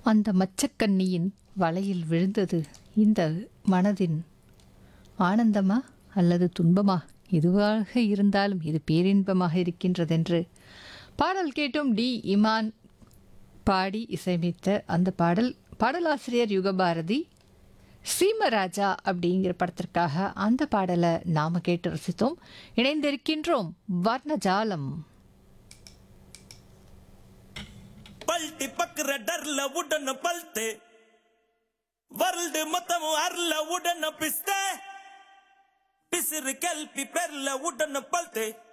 அந்த மச்சக்கன்னியின் வலையில் விழுந்தது இந்த மனதின் ஆனந்தமா அல்லது துன்பமா? எதுவாக இருந்தாலும் இது பேரின்பமாக இருக்கின்றதென்று பாடல் கேட்டும் டி இமான் பாடி இசையமைத்த அந்த பாடலாசிரியர் யுகபாரதி. சீமராஜா அப்படிங்கிற படத்திற்காக அந்த பாடலை நாம கேட்டு ரசித்தோம். இணைந்திருக்கின்றோம் வர்ணஜாலம். பல்ட்டி பக்குற டர்ல உடன பல்த்து வருல்டு மொத்தமும் அர்ல உடன பிஸ்த பிசிறு கல்பி பெர்ல உடன பல்த்து